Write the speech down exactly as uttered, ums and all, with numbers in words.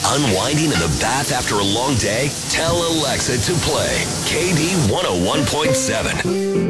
Unwinding in the bath after a long day? Tell Alexa to play K D one oh one point seven.